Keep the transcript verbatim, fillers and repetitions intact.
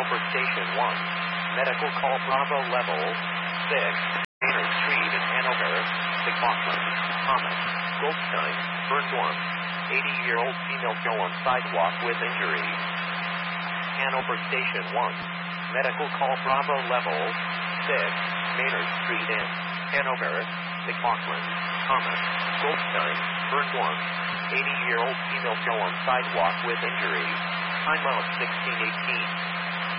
Hanover Station one. Medical call Bravo Level six. Maynard Street in Hanover. McLaughlin, Thomas, Goldstein, burned one. eighty-year-old female fell on sidewalk with injuries. Hanover Station one. Medical call Bravo Level six. Maynard Street in Hanover. McLaughlin, Thomas, Goldstein, burned one. eighty-year-old female fell on sidewalk with injuries. Time out sixteen eighteen.